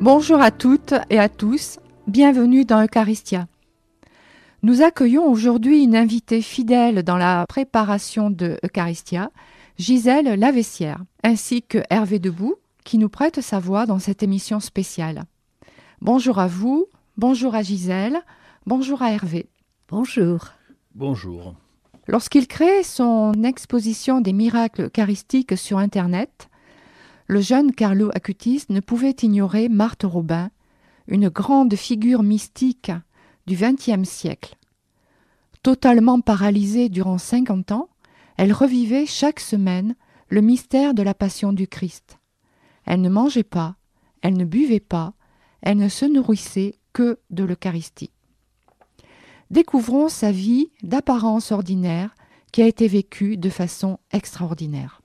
Bonjour à toutes et à tous, bienvenue dans Eucharistia. Nous accueillons aujourd'hui une invitée fidèle dans la préparation de Eucharistia, Gisèle Lavessière, ainsi que Hervé Debout, qui nous prête sa voix dans cette émission spéciale. Bonjour à vous, bonjour à Gisèle, bonjour à Hervé. Bonjour. Bonjour. Lorsqu'il crée son exposition des miracles eucharistiques sur Internet, le jeune Carlo Acutis ne pouvait ignorer Marthe Robin, une grande figure mystique du XXe siècle. Totalement paralysée durant 50 ans, elle revivait chaque semaine le mystère de la passion du Christ. Elle ne mangeait pas, elle ne buvait pas, elle ne se nourrissait que de l'Eucharistie. Découvrons sa vie d'apparence ordinaire qui a été vécue de façon extraordinaire.